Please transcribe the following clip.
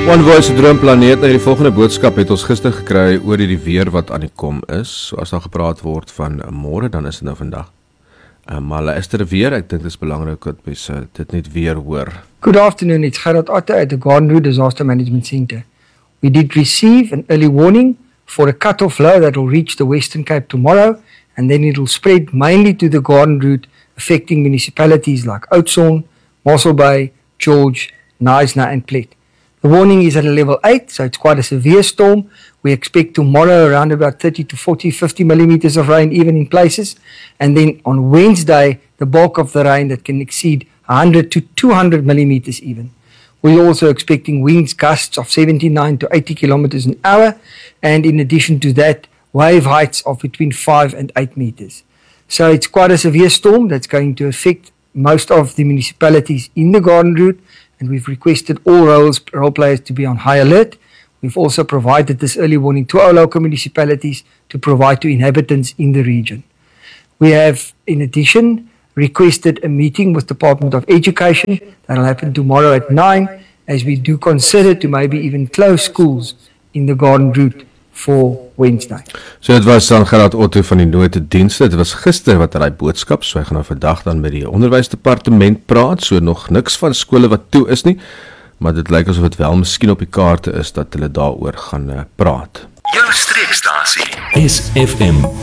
One Voice Droomplaneet. Nou, die volgende boodskap het ons gister gekry oor die weer wat aan die kom is. So as daar gepraat word van môre, dan is dit nou vandag. Maar is er weer? Ek dink dit is belangrik dat mense dit net weer hoor. Good afternoon, it's Gerard Otte at the Garden Route Disaster Management Center. We did receive an early warning for a cut-off low that will reach the Western Cape tomorrow, and then it will spread mainly to the Garden Route, affecting municipalities like Oudtshoorn, Mossel Bay, George, Knysna and Plet. The warning is at a level 8, so it's quite a severe storm. We expect tomorrow around about 30 to 40, 50 millimeters of rain, even in places. And then on Wednesday, the bulk of the rain that can exceed 100 to 200 millimeters even. We're also expecting winds gusts of 79 to 80 kilometers an hour. And in addition to that, wave heights of between 5 and 8 meters. So it's quite a severe storm that's going to affect most of the municipalities in the Garden Route. And we've requested all role players to be on high alert. We've also provided this early warning to our local municipalities to provide to inhabitants in the region. We have, in addition, requested a meeting with the Department of Education that will happen tomorrow at 9, as we do consider to maybe even close schools in the Garden Route for Wednesday. So dit was dan Gerard Otte van die nooddienste. Dit was gister wat hy boodskap, so hy gaan nou vandag dan met die onderwysdepartement praat, so nog niks van skole wat toe is nie, maar dit lyk asof dit wel miskien op die kaarte is dat hulle daaroor gaan praat. Jou streekstasie is FM